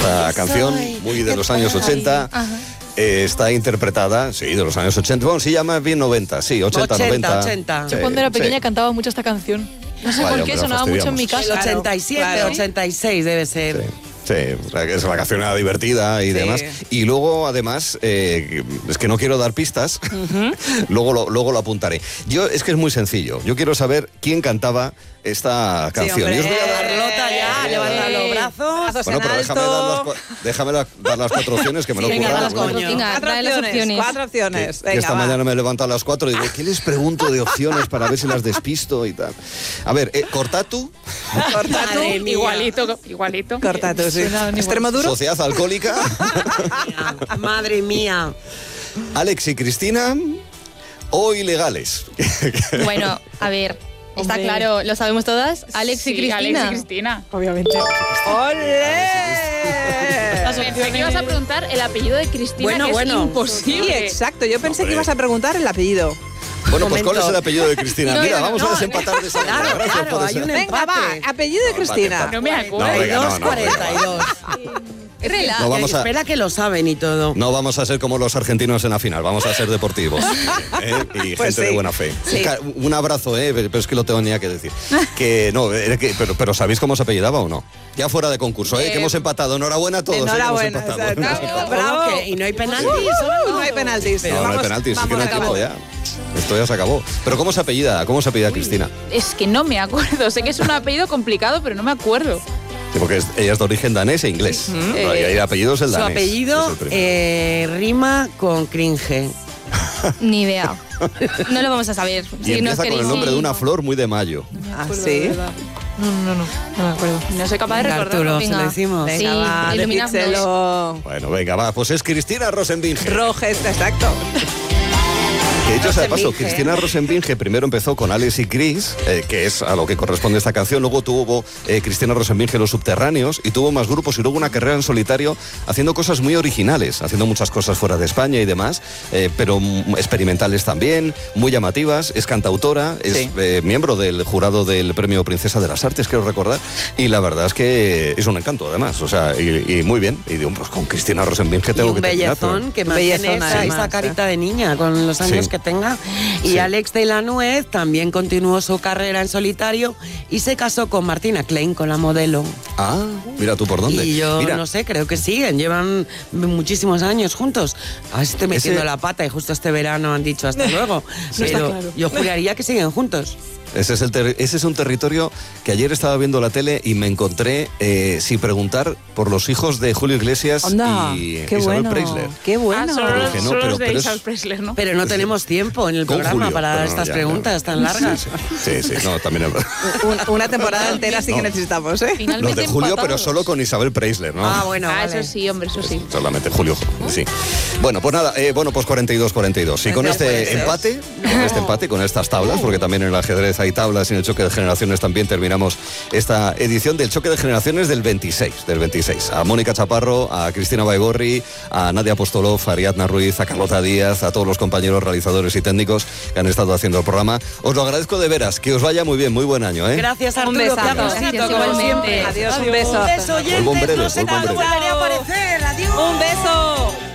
Esta canción, muy de los años 80, está interpretada, sí, de los años 80, bueno, sí, ya más bien 90, sí, 80, 90. 80. Yo cuando era pequeña cantaba mucho esta canción. No sé por qué, sonaba mucho en mi casa. El 87, 86 debe ser. Sí, esa canción era divertida y demás. Y luego, además, es que no quiero dar pistas, luego lo apuntaré. Es que es muy sencillo. Yo quiero saber quién cantaba esta canción. Sí, y os voy a dar... Carlota ya, levanta los brazos. Bueno, pero déjame dar las 4 opciones que me lo he Venga, ocurrido. las opciones. 4 opciones. Que esta mañana me he levantado a las 4 y digo, ¿qué les pregunto de opciones para ver si las despisto y tal? A ver, Cortatu. Igualito. Cortatu, sí. Extremoduro. Sociedad Alcohólica. Madre mía. Alex y Cristina o Ilegales. Bueno, a ver, está claro, lo sabemos todas. Alex y Cristina. Alex y Cristina. Obviamente. ¡Olé! Pensé que ibas a preguntar el apellido de Cristina, que es imposible. Sí, exacto. Yo pensé que ibas a preguntar el apellido. Bueno, pues ¿cuál es el apellido de Cristina? No, Mira, no, vamos a desempatar de esa manera. Gracias por hay ese- un Venga, va. Apellido de Cristina. No me acuerdo. No, venga, 42. No vamos a... Espera que lo saben y todo. No vamos a ser como los argentinos en la final, vamos a ser deportivos y Pues gente de sí. buena fe. Sí. Un abrazo, pero es que lo tenía que decir. Que no, pero ¿sabéis cómo se apellidaba o no? Ya fuera de concurso, que hemos empatado. Enhorabuena a todos. Enhorabuena, que hemos empatado. exacto. Bravo. ¿Y no hay penaltis? No hay penaltis. No hay penaltis, es que no hay tiempo ya. Esto ya se acabó. Pero ¿cómo se apellida Cristina? Es que no me acuerdo. Sé que es un apellido complicado, pero no me acuerdo. Sí, porque ella es de origen danés e inglés. Y el apellido es el Su danés. apellido Es el primero. rima con cringe. Ni idea. No lo vamos a saber. Y Si nos empieza con el queréis- nombre de una flor muy de mayo. Ah, sí. No me acuerdo. No soy capaz de Venga, recordarlo. Arturo, se lo Venga. decimos. Sí, Venga, va, iluminadnos. decídselo. Bueno, venga, va, pues es Cristina Rosenbinge. Roges, exacto. Que dicho sea de paso, Rosenbinge. Cristina Rosenbinge primero empezó con Alex y Chris, que es a lo que corresponde esta canción. Luego tuvo Cristina Rosenbinge Los Subterráneos y tuvo más grupos y luego una carrera en solitario haciendo cosas muy originales, haciendo muchas cosas fuera de España y demás, pero experimentales también, muy llamativas. Es cantautora, es miembro del jurado del Premio Princesa de las Artes, quiero recordar, y la verdad es que es un encanto además, o sea, y muy bien. Y digo, pues con Cristina Rosenbinge Y tengo un que terminar. bellezón que mantiene Bellezona, esa además, carita de niña con los años Sí. que tenga. Y Sí. Alex de la Nuez también continuó su carrera en solitario y se casó con Martina Klein, con la modelo. Ah, mira tú por dónde. Y yo Mira, no sé, creo que siguen, llevan muchísimos años juntos. A ver si estoy metiendo Ese- la pata y justo este verano han dicho hasta luego. Pero yo juraría que siguen juntos. ese es un territorio que ayer estaba viendo la tele y me encontré sin preguntar por los hijos de Julio Iglesias Anda, y qué Isabel bueno. Preisler. Qué bueno. Solo, Pero dije, no, solo pero- los de pero es- Isabel Preisler, ¿no? Pero no tenemos tiempo en el Con programa Julio, para pero no, estas ya, preguntas tan largas. Sí, no, también Una temporada entera sí que necesitamos, ¿eh? los Finalmente de Julio, pero empatados. solo con Isabel Preisler, ¿no? Ah, bueno, vale. Eso sí, hombre, eso sí. Solamente Julio, sí. Bueno, pues nada, pues 42-42. Y con este empate, con estas tablas, porque también en el ajedrez hay tablas y en el choque de generaciones también terminamos esta edición del choque de generaciones del 26. A Mónica Chaparro, a Cristina Baigorri, a Nadia Apostolov, a Ariadna Ruiz, a Carlota Díaz, a todos los compañeros realizadores y técnicos que han estado haciendo el programa. Os lo agradezco de veras, que os vaya muy bien, muy buen año, ¿eh? Gracias, Arturo. Un besazo. qué agradecido, Gracias, como igualmente. siempre. Adiós, un beso. Un beso, oyentes. Vuelvo en breve, No sé vuelvo en cuándo breve. volveré a aparecer. Adiós. Un beso.